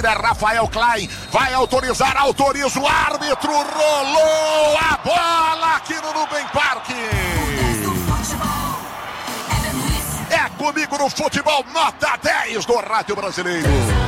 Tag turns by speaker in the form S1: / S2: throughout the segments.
S1: Rafael Klein vai autorizar, autoriza o árbitro, rolou a bola aqui no Nubem Parque. É comigo no futebol, nota 10 do Rádio Brasileiro.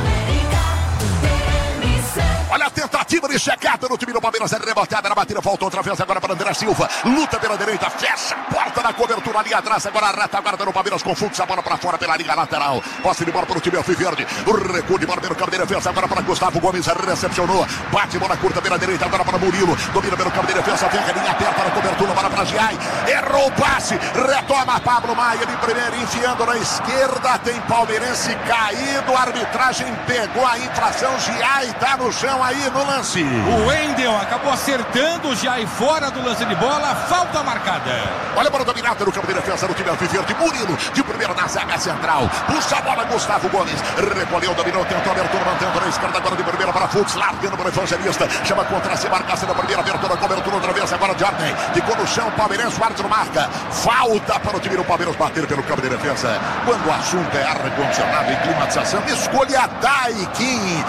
S1: Olha a tentativa de checada no time do Palmeiras, é rebotada na batida, volta outra vez agora para André Silva, luta pela direita, fecha a porta na cobertura ali atrás, agora a retaguarda no Palmeiras com Fux, a bola para fora pela linha lateral, posse de bola para o time Alviverde, o recuo de bola pelo campo de defesa, agora para Gustavo Gomes, recepcionou, bate bola curta pela direita, agora para Murilo, domina pelo campo de defesa, vem a linha aperta na cobertura, bola para Giai, errou o passe, retoma Pablo Maia de primeira, enfiando na esquerda, tem palmeirense caído, a arbitragem pegou a infração, Giai está no chão aí no lance.
S2: O Wendel acabou acertando o Giai fora do lance de bola, falta marcada.
S1: Olha para o dominado no campo de defesa do time Alviverde, Murilo de primeira na zaga central, puxa a bola Gustavo Gomes, recolheu, dominou, tentou abertura, mantendo na esquerda agora de primeira para Fux, largando para o Evangelista, chama contra si, marcação da primeira, abertura, cobertura outra vez, agora Jordan, ficou no chão, Palmeirense, o árbitro marca, falta para o time do Palmeiras bater pelo campo de defesa. Quando o assunto é ar-condicionado e climatização, escolha Daikin,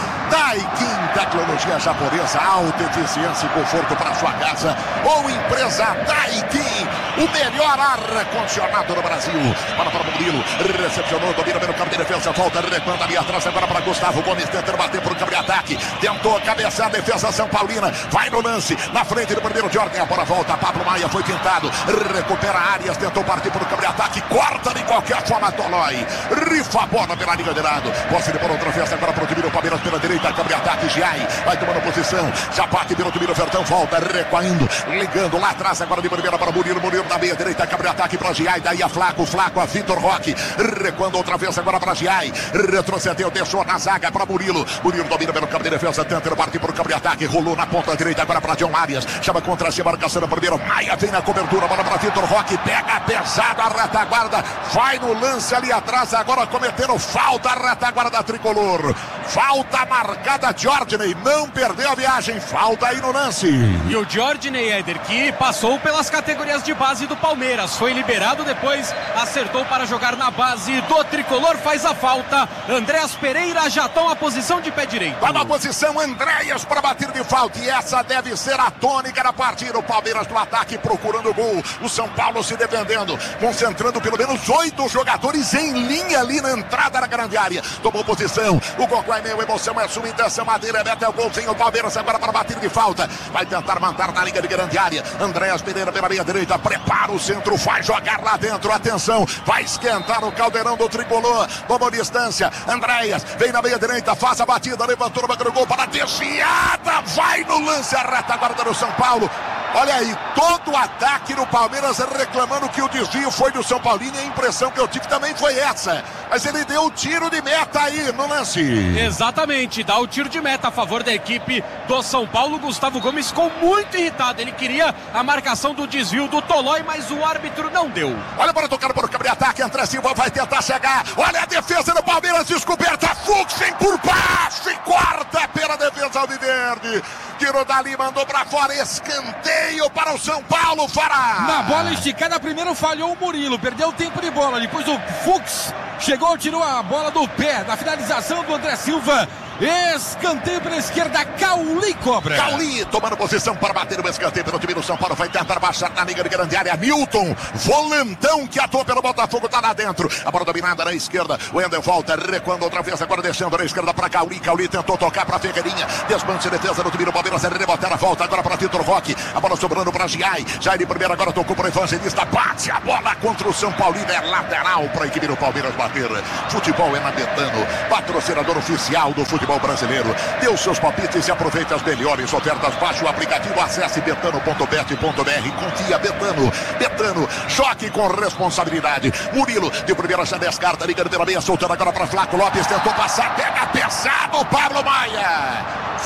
S1: tecnologia japonesa, alta eficiência e conforto para sua casa, ou empresa Daikin, o melhor ar-condicionado do Brasil. Bola para o Murilo, recepcionou, domina pelo campo de defesa, volta, recuando ali atrás, agora para Gustavo Gomes, tentando bater para o campo de ataque, tentou cabeçar a defesa São Paulina, vai no lance, na frente do primeiro Jordan, a bola volta, Pablo Maia foi pintado, recupera áreas, tentou partir para o campo de ataque, corta de qualquer forma, Tolói, rifa a bola pela linha de lado, posse de bola outra vez, agora para o time do Palmeiras pela direita, campo de ataque, Giai, vai tomando posição, já bate pelo time do Vertão, volta, recuando, ligando lá atrás, agora de primeira para Murilo, Murilo na meia direita, campo de ataque para Giai, daí a Flaco, a Vitor Roque, recuando outra vez agora para Giai, retrocedeu, deixou na zaga para Murilo, Murilo domina pelo campo de defesa, tentando partir para o campo de ataque, rolou na ponta direita agora para John Arias, chama contra si, marcação da primeira, Maia vem na cobertura, bola para Vitor Roque, pega pesado a retaguarda, vai no lance ali atrás, agora cometendo falta a retaguarda tricolor, falta marcada, Jordan, não perdeu a viagem, falta aí no lance.
S2: E o Jordan, Éder, que passou pelas categorias de base do Palmeiras, foi liberado, depois acertou para jogar na base do tricolor, faz a falta, Andréas Pereira já toma a posição de pé direito.
S1: Vai na posição Andréas para bater de falta, e essa deve ser a tônica da partida, o Palmeiras no ataque procurando o gol, o São Paulo se defendendo, concentrando pelo menos 8 jogadores em linha ali na entrada da grande área, tomou posição, o Gocó é meio emoção, é sua intenção, Madeira, mete o golzinho, o Palmeiras agora para bater de falta, vai tentar mandar na linha de grande área, Andréas Pereira pela meia direita, prepara o centro, vai jogar lá dentro, atenção, vai esquentar o caldeirão do tricolor, tomou distância, Andréas, vem na meia direita, faz a batida, levantou no banco do gol para a desviada, vai no lance, a retaguarda do São Paulo. Olha aí, todo o ataque no Palmeiras reclamando que o desvio foi do São Paulino, e a impressão que eu tive também foi essa. Mas ele deu o tiro de meta aí no lance.
S2: Exatamente, dá o tiro de meta a favor da equipe do São Paulo. Gustavo Gomes ficou muito irritado, ele queria a marcação do desvio do Tolói, mas o árbitro não deu.
S1: Olha para tocar para o campo de ataque, André Silva vai tentar chegar. Olha a defesa do Palmeiras, descoberta, Fux vem por baixo e corta pela defesa alviverde. Tirou dali, mandou para fora, escanteio para o São Paulo, Fará.
S2: Na bola esticada, primeiro falhou o Murilo, perdeu o tempo de bola, depois o Fux chegou, tirou a bola do pé, na finalização do André Silva. Escanteio pela esquerda, Cauli cobra.
S1: Cauli tomando posição para bater o escanteio pelo time do São Paulo, vai tentar baixar na liga de grande área, Milton, volantão que atua pelo Botafogo, tá lá dentro, a bola dominada na esquerda, o Wendel volta, recuando outra vez, agora descendo na esquerda para Cauli, Cauli tentou tocar para Ferreirinha, desmanche a defesa do time do Palmeiras, rebotar a volta agora para Vitor Roque, a bola sobrando para Giai, Giai de primeira agora tocou para o Evangelista, bate a bola contra o São Paulino, é lateral para a equipe do Palmeiras bater. Futebol é na Betano, patrocinador oficial do futebol brasileiro. Dê os seus palpites e aproveite as melhores ofertas. Baixe o aplicativo, acesse betano.bet.br. Confia, Betano. Betano, choque com responsabilidade. Murilo, de primeira já descarta, liga pela meia, soltando agora para Flaco Lopes, tentou passar, pega pesado, Pablo Maia.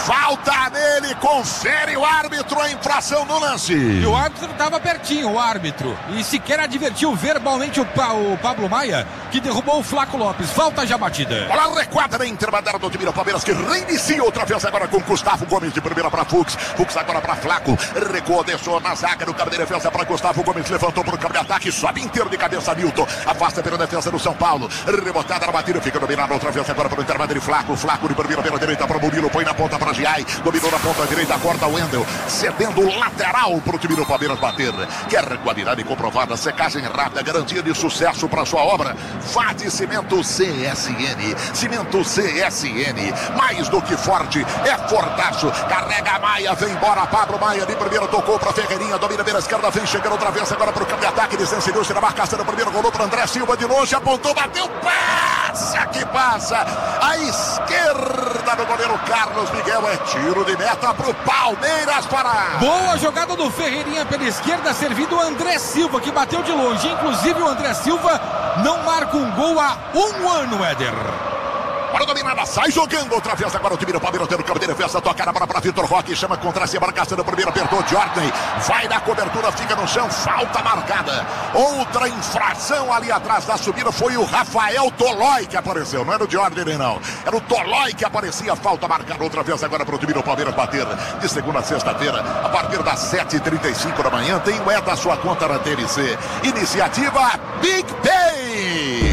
S1: falta nele, confere o árbitro a infração no lance.
S3: E o árbitro estava pertinho, o árbitro, e sequer advertiu verbalmente o Pablo Maia, que derrubou o Flaco Lopes. Falta já batida.
S1: Bola recuada na intermediária do time do Palmeiras, que reinicia outra vez agora com Gustavo Gomes de primeira para Fux. Fux agora para Flaco, recuou, deixou na zaga no campo de defesa para Gustavo Gomes, levantou para o campo de ataque, sobe inteiro de cabeça Milton, afasta pela defesa do São Paulo, rebotada na batida, fica dominado outra vez agora para o intermediário de Flaco. Flaco de primeira pela direita para Murilo, põe na ponta para Giai, dominou na ponta direita, corta o Wendel, cedendo o lateral para o time do Palmeiras bater. Quer qualidade comprovada, secagem rápida, garantia de sucesso para sua obra? Vá de Cimento CSN. Cimento CSN, mais do que forte, é fortaço. Carrega a Maia, vem embora Pablo Maia, de primeira tocou para Ferreirinha, domina pela esquerda, vem chegando outra vez agora para o campo de ataque, licenciou-se na marcação, primeiro rolou para André Silva de longe, apontou, bateu, passa que passa, a esquerda do goleiro Carlos Miguel, é tiro de meta para o Palmeiras parar.
S3: Boa jogada do Ferreirinha pela esquerda, servindo o André Silva, que bateu de longe. Inclusive o André Silva não marca um gol há um ano, Éder.
S1: Para dominada, sai jogando outra vez agora o time do Palmeiras no campo de defesa, toca na bola para Vitor Roque, chama contra a marcação do primeiro, apertou Jordan, vai na cobertura, fica no chão, falta marcada. Outra infração ali atrás da subida foi o Rafael Tolói que apareceu, não era o Jordan não, era o Tolói que aparecia, falta marcada outra vez agora para o time do Palmeiras bater. De segunda a sexta-feira, a partir das 7h35 da manhã, tem o da sua conta na TNC. Iniciativa Big Pay.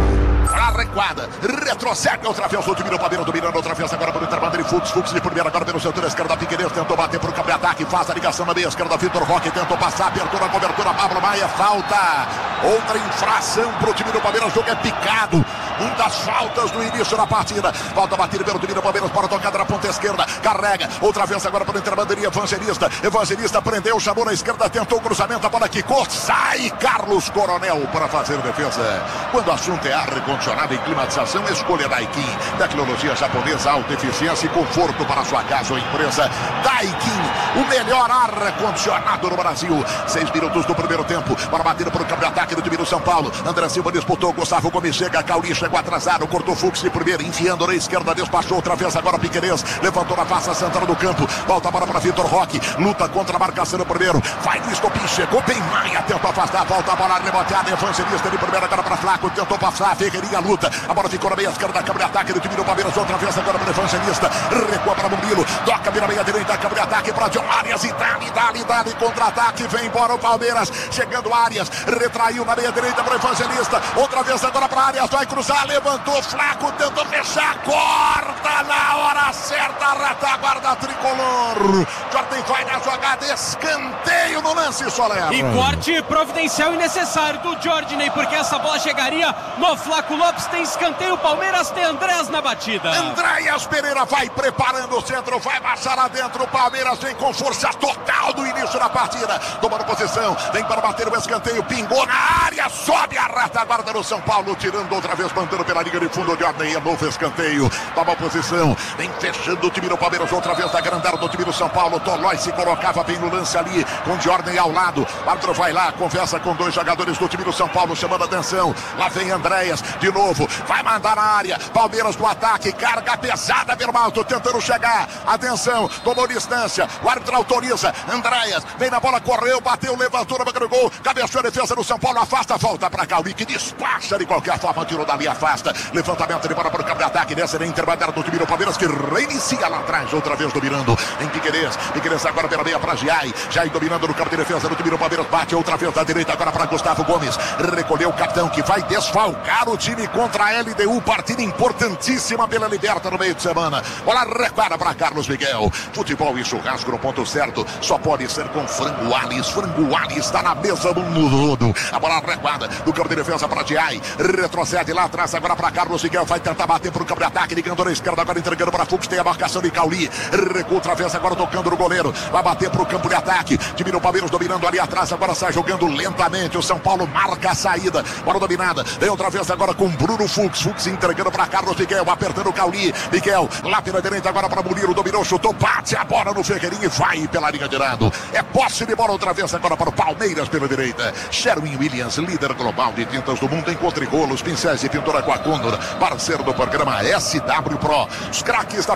S1: Recuada, retrocede outra vez o time do Palmeiras, dominando outra vez agora para o intervalo de Fux de primeira agora pelo setor esquerda, Piqueires tentou bater para o campo de ataque, faz a ligação na meia esquerda, Vitor Roque tentou passar, apertou na cobertura, Pablo Maia, falta, outra infração para o time do Palmeiras, o jogo é picado, muitas faltas no início da partida, falta batida pelo time do Palmeiras para a tocada na ponta esquerda, carrega, outra vez agora para o intervalo de Evangelista prendeu, chamou na esquerda, tentou o cruzamento, a bola quicou, sai Carlos Coronel para fazer defesa. Quando o assunto é ar-condicionado e climatização, escolha Daikin, tecnologia japonesa, alta eficiência e conforto para sua casa ou empresa. Daikin, o melhor ar-condicionado no Brasil. 6 minutos do primeiro tempo, para bater para o campo de ataque do time do São Paulo. André Silva disputou, Gustavo Gomes chega, Cauli chegou atrasado, cortou Fux de primeira, enfiando na esquerda, despachou outra vez agora Piqueires, levantou na face central do campo, volta a bola para Vitor Roque, luta contra a marcação do primeiro, vai no estopim, chegou bem Maia, tentou afastar, volta a bola reboteada, Evangelista de primeira agora para Flaco, tentou passar, Ferreirinha luta, a bola ficou na meia esquerda, câmara de ataque do time do Palmeiras, outra vez agora para o Evangelista, recua para Murilo, toca vira meia direita, câmara de ataque para John Arias, e dali, contra-ataque, vem embora o Palmeiras, chegando Arias, retraiu na meia direita para o Evangelista, outra vez agora para Arias, vai cruzar, levantou, Flaco, tentou fechar, corta na hora certa, a retaguarda tricolor, Jordan vai na jogada, escanteio no lance, Soler.
S2: E corte providencial e necessário do Jordan, porque essa bola chegaria no Flaco Lopes, tem escanteio, o Palmeiras tem Andréas na batida.
S1: Andréas Pereira vai preparando o centro, vai baixar lá dentro, o Palmeiras vem com força total do início da partida, tomando posição, vem para bater o escanteio, pingou na área, sobe a retaguarda do São Paulo, tirando outra vez, mandando pela linha de fundo de ordem, é novo escanteio, toma posição, vem fechando o time do Palmeiras, outra vez da grandada do time do São Paulo, Tolói se colocava bem no lance ali, com Jordan ao lado, o árbitro vai lá, conversa com dois jogadores do time do São Paulo, chamando a atenção, lá vem Andréas, de novo, vai mandar na área, Palmeiras no ataque, carga pesada, Bermalto, tentando chegar, atenção, tomou distância, o árbitro autoriza, Andréas, vem na bola, correu, bateu, levantou na boca do gol, cabeceou a defesa do São Paulo, afasta, volta para Cauli, que despacha de qualquer forma, tirou dali, afasta, levantamento de bola para o campo de ataque, dessa intermediária do time do Palmeiras, que reinicia lá atrás, outra vez dominando, em Piqueires agora pela meia para Giai dominando no campo de defesa do time do Palmeiras, bate outra vez da direita agora para Gustavo Gomes, recolheu o capitão que vai desfalcar o time contra a LDU, partida importantíssima pela Liberta no meio de semana, bola recuada para Carlos Miguel, futebol e churrasco no ponto certo, só pode ser com Frango Alves está na mesa do mundo, a bola recuada do campo de defesa para Giai, retrocede lá atrás agora para Carlos Miguel, vai tentar bater para o campo de ataque, ligando na esquerda agora entregando para Fux, tem a marcação de Cauli, recua outra vez agora tocando no goleiro, vai bater para o campo de ataque, time do Palmeiras dominando ali atrás, agora sai jogando lentamente, o São Paulo marca a saída, bola dominada, vem outra vez agora com Bruno Fux entregando para Carlos Miguel, apertando o Cauli, Miguel, lá pela direita agora para Murilo, dominou, chutou, bate a bola no Ferreirinha e vai pela linha de lado, é posse de bola outra vez agora para o Palmeiras pela direita, Sherwin Williams, líder global de tintas do mundo, encontre rolos, pincéis e pintura com a Condor, parceiro do programa SW Pro, os craques da pintura já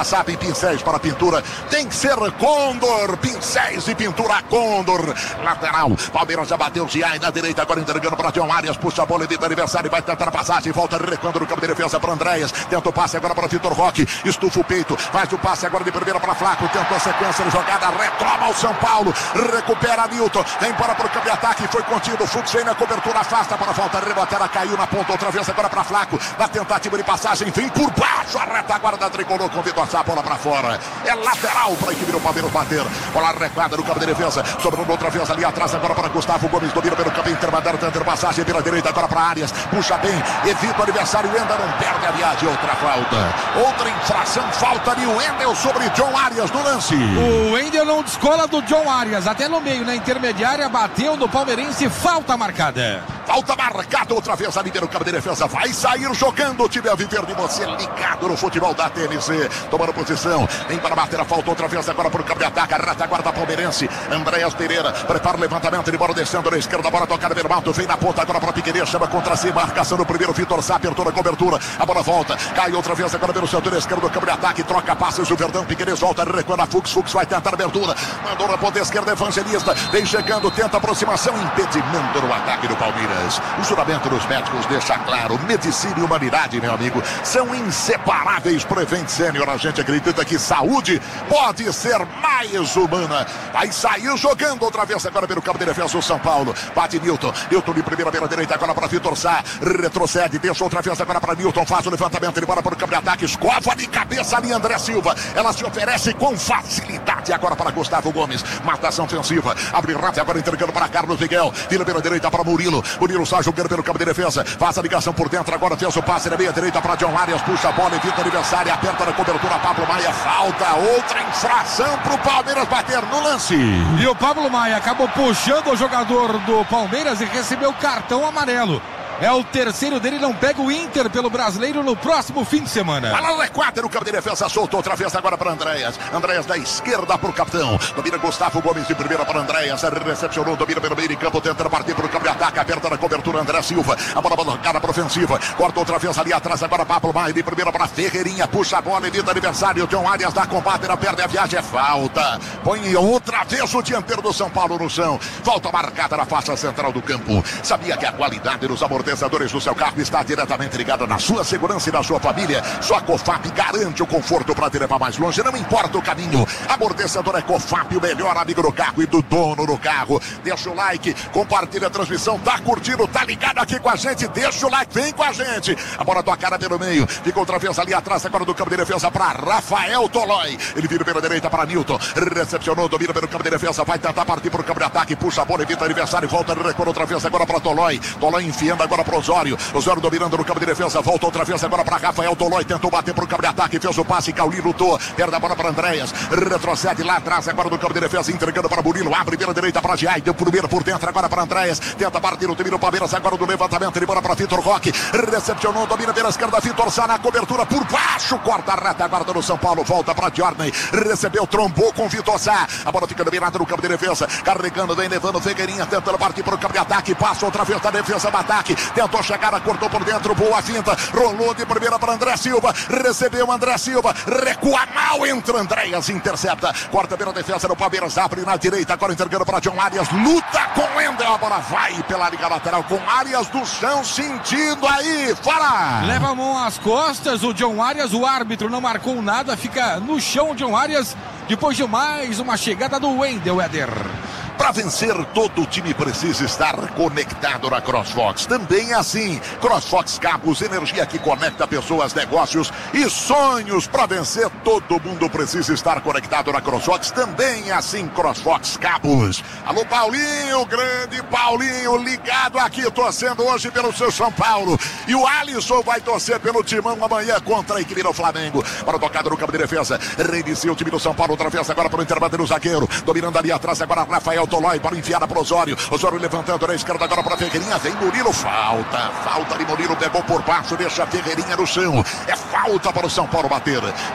S1: já sabem, pincéis para pintura tem que ser Condor, pincéis e pintura Condor. Lateral, Palmeiras já bateu, Giai na direita, agora entregando para John Arias, puxa a bola, evita adversário, vai tentar a passagem, volta recuando no campo de defesa para Andréas, tenta o passe agora para Vitor Roque, estufa o peito, faz o passe agora de primeira para Flaco, tenta a sequência de jogada, retoma o São Paulo, recupera Nilton, vem embora para o campo de ataque, foi contido, Fux vem na cobertura, afasta para a falta, ela caiu na ponta, outra vez agora para Flaco, na tentativa de passagem, vem por baixo, a retaguarda tricolor, convidou a bola para fora, é lateral para a equipe do Palmeiras bater, bola recuada no campo de defesa, sobrando outra vez ali atrás, agora para Gustavo Gomes, domina pelo campo intermediário, tenta passagem pela direita, agora para Arias, puxa bem, evita o adversário, ainda não perde a viagem, outra falta, outra infração, falta de Wendel sobre John Arias no lance.
S3: O Wendel não descola do John Arias, até no meio, na intermediária, bateu no palmeirense, falta marcada.
S1: Falta marcada outra vez ali pelo campo de defesa. Vai sair jogando o time Alviverde. Você ligado no futebol da TNC. Tomando posição. Vem para bater a falta outra vez agora para o campo de ataque. A retaguarda palmeirense. Andréas Pereira prepara o levantamento. De bola descendo na esquerda. Bola tocada pelo alto. Vem na ponta agora para Piquerez. Chama contra si. Marcação no primeiro. Vitor Sá apertou na cobertura. A bola volta. Cai outra vez agora pelo setor esquerdo do campo de ataque. Troca passes o Verdão. Piquerez volta. Recuando a Fux. Fux vai tentar a abertura. Mandou na ponta esquerda. Evangelista. Vem chegando. Tenta aproximação. Impedimento no ataque do Palmeiras. O juramento dos médicos deixa claro, medicina e humanidade, meu amigo, são inseparáveis. Prevent Sênior, a gente acredita que saúde pode ser mais humana. Vai sair jogando outra vez agora pelo campo de defesa o São Paulo. Bate Nilton, Nilton de primeira pela direita, agora para Vitor Sá, retrocede, deixa outra vez agora para Nilton, faz o levantamento, ele bora para o campo de ataque, escova de cabeça ali André Silva, ela se oferece com facilidade agora para Gustavo Gomes, matação ofensiva, abre rápido agora entregando para Carlos Miguel, vira pela direita para Murilo, Murilo sai jogando pelo campo de defesa, faz a ligação por dentro, agora fez o passe na meia direita para John Arias, puxa a bola, evita o adversário, aperta na cobertura, Pablo Maia, falta, outra infração para o Palmeiras bater no lance.
S3: E o Pablo Maia acabou puxando o jogador do Palmeiras e recebeu cartão amarelo. É o terceiro dele, não pega o Inter pelo Brasileiro no próximo fim de semana.
S1: Bola recuada no campo de defesa, soltou outra vez agora para Andréas. Andréas da esquerda para o capitão. Domina Gustavo Gomes de primeira para Andréas. Recepcionou, domina pelo meio de campo, tentando partir para o campo de ataque. Aperta na cobertura André Silva. A bola colocada para ofensiva. Corta outra vez ali atrás agora Pablo Maia de primeira para Ferreirinha. Puxa a bola, evita adversário. John Arias dá combate, não perde a viagem, é falta. Põe outra vez o dianteiro do São Paulo no chão. Falta marcada na faixa central do campo. Sabia que a qualidade dos amortecedores do seu carro está diretamente ligada na sua segurança e na sua família. Sua Cofap garante o conforto para te levar mais longe, não importa o caminho. Amortecedor é Cofap, o melhor amigo do carro e do dono do carro. Deixa o like, compartilha a transmissão, tá curtindo, tá ligado aqui com a gente, deixa o like, vem com a gente. A bola tocada pelo meio, fica outra vez ali atrás agora do campo de defesa para Rafael Tolói. Ele vira pela direita para Nilton, recepcionou, domina pelo campo de defesa, vai tentar partir para o campo de ataque, puxa a bola, evita o adversário, volta, recua outra vez agora para Tolói. Tolói enfiando agora para Osório dominando no campo de defesa, volta outra vez agora para Rafael Tolói, tentou bater para o campo de ataque, fez o passe, Cauli lutou, perde a bola para Andréas, retrocede lá atrás agora no campo de defesa, entregando para Murilo, abre pela direita para Giai, deu primeiro por dentro agora para Andréas, tenta partir o time do Palmeiras agora do levantamento, ele bola para Vitor Roque, recepcionou, domina pela esquerda, Vitor Sá na cobertura por baixo, corta a reta, guarda no São Paulo, volta para Jorney, recebeu, trombou com Vitor Sá, a bola fica dominada no campo de defesa, carregando, vem levando Figueirinha, tentando partir para o campo de ataque, passa outra vez da defesa do ataque, tentou chegar, cortou por dentro, boa finta, rolou de primeira para André Silva, recebeu André Silva, recua mal, entra Andréas, intercepta, corta pela defesa do Palmeiras, abre na direita, agora entregando para John Arias, luta com Wendel, a bola vai pela liga lateral com Arias do chão, sentindo aí, fala!
S3: Leva a mão às costas, o John Arias, o árbitro não marcou nada, fica no chão o John Arias, depois de mais uma chegada do Wendel, Éder.
S1: Para vencer, todo o time precisa estar conectado na CrossFox. Também assim, CrossFox Cabos, energia que conecta pessoas, negócios e sonhos. Para vencer, todo mundo precisa estar conectado na CrossFox. Também assim, CrossFox Cabos. Alô, Paulinho, grande Paulinho, ligado aqui, torcendo hoje pelo seu São Paulo. E o Alisson vai torcer pelo Timão amanhã contra a equipe do Flamengo. Para a tocada no campo de defesa, reinicia o time do São Paulo, outra vez agora para o intervalo do zagueiro. Dominando ali atrás agora Rafael Tolói para enfiar para Osório. Osório levantando na esquerda agora para Ferreirinha. Vem Murilo, falta de Murilo, pegou por baixo, deixa a Ferreirinha no chão. É falta para o São Paulo bater.